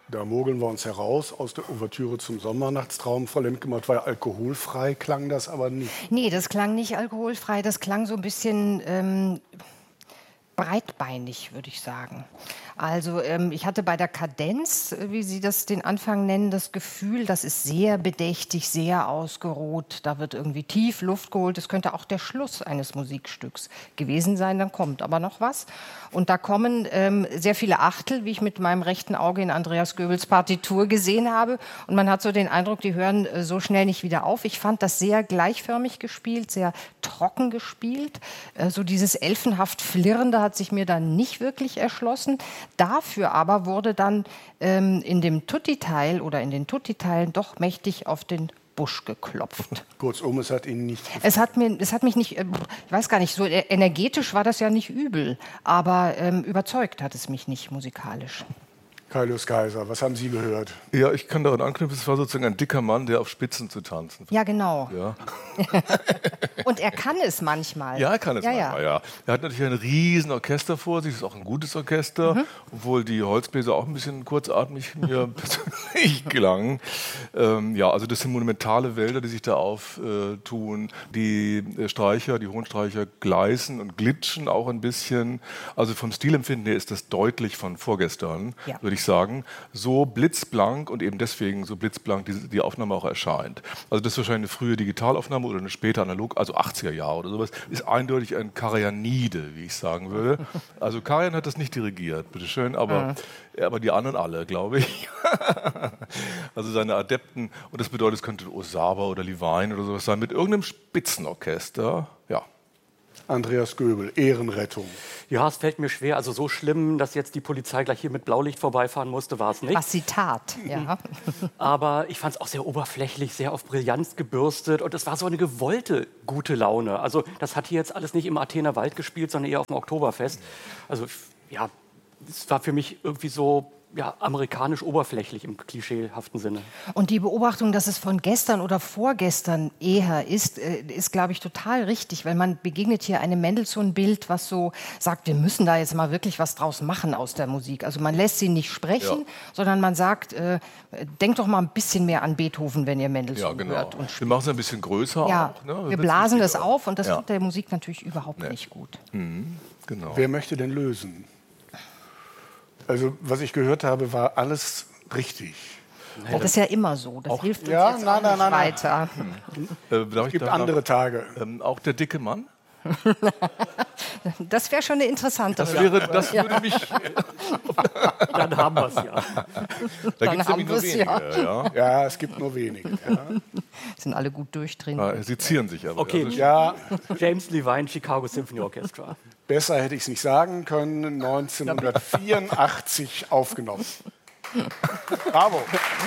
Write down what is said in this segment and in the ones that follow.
Da mogeln wir uns heraus aus der Ouvertüre zum Sommernachtstraum. Frau Lemke-Mott, war alkoholfrei, klang das aber nicht. Nee, das klang nicht alkoholfrei, das klang so ein bisschen breitbeinig, würde ich sagen. Also ich hatte bei der Kadenz, wie Sie das den Anfang nennen, das Gefühl, das ist sehr bedächtig, sehr ausgeruht. Da wird irgendwie tief Luft geholt. Das könnte auch der Schluss eines Musikstücks gewesen sein. Dann kommt aber noch was. Und da kommen sehr viele Achtel, wie ich mit meinem rechten Auge in Andreas Göbels Partitur gesehen habe. Und man hat so den Eindruck, die hören so schnell nicht wieder auf. Ich fand das sehr gleichförmig gespielt, sehr trocken gespielt. So dieses elfenhaft Flirrende hat sich mir dann nicht wirklich erschlossen. Dafür aber wurde dann in dem Tutti-Teil oder in den Tutti-Teilen doch mächtig auf den Busch geklopft. Kurzum, es hat Ihnen nicht gefallen. Es hat mich nicht, ich weiß gar nicht, so energetisch war das ja nicht übel, aber überzeugt hat es mich nicht musikalisch. Kaius Kaiser, was haben Sie gehört? Ja, ich kann daran anknüpfen, es war sozusagen ein dicker Mann, der auf Spitzen zu tanzen. Ja, genau. Ja. Und er kann es manchmal. Ja, er kann es manchmal, ja. Er hat natürlich ein riesen Orchester vor sich, ist auch ein gutes Orchester, obwohl die Holzbläser auch ein bisschen kurzatmig mir persönlich klangen. Ja, also das sind monumentale Wälder, die sich da auftun. Die Streicher, die hohen Streicher gleißen und glitschen auch ein bisschen. Also vom Stilempfinden her ist das deutlich von vorgestern, würde ich sagen. So blitzblank und eben deswegen so blitzblank die Aufnahme auch erscheint. Also das ist wahrscheinlich eine frühe Digitalaufnahme oder eine späte analog, also 80er Jahre oder sowas, ist eindeutig ein Karajanide, wie ich sagen würde. Also Karajan hat das nicht dirigiert, bitteschön, aber die anderen alle, glaube ich. Also seine Adepten, und das bedeutet, es könnte Osaba oder Levine oder sowas sein, mit irgendeinem Spitzenorchester, ja. Andreas Göbel, Ehrenrettung. Ja, es fällt mir schwer. Also so schlimm, dass jetzt die Polizei gleich hier mit Blaulicht vorbeifahren musste, war es nicht. Was sie tat, ja. Aber ich fand es auch sehr oberflächlich, sehr auf Brillanz gebürstet. Und es war so eine gewollte gute Laune. Also das hat hier jetzt alles nicht im Athener Wald gespielt, sondern eher auf dem Oktoberfest. Also ja, es war für mich irgendwie so amerikanisch oberflächlich im klischeehaften Sinne. Und die Beobachtung, dass es von gestern oder vorgestern eher ist, glaube ich, total richtig, weil man begegnet hier einem Mendelssohn-Bild, was so sagt, wir müssen da jetzt mal wirklich was draus machen aus der Musik. Also man lässt sie nicht sprechen, sondern man sagt, denkt doch mal ein bisschen mehr an Beethoven, wenn ihr Mendelssohn hört. Und wir machen es ein bisschen größer auch. Ne? Wir blasen das auf und das tut der Musik natürlich überhaupt nicht gut. Genau. Wer möchte denn lösen? Also, was ich gehört habe, war alles richtig. Das ist ja immer so. Das hilft uns ja, jetzt nein, auch nicht weiter. Es gibt andere Tage. Auch der dicke Mann? Das wäre schon eine interessante Das würde mich... Dann haben wir es ja. Da gibt es nämlich nur wenige. Ja, es gibt nur wenige. Ja. Sind alle gut durchtrainiert. Sie zieren sich aber. Okay, James Levine, Chicago Symphony Orchestra. Besser hätte ich es nicht sagen können. 1984 aufgenommen. Bravo.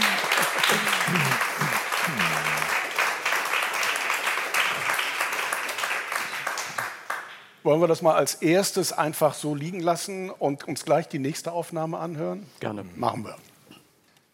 Wollen wir das mal als erstes einfach so liegen lassen und uns gleich die nächste Aufnahme anhören? Gerne. Machen wir.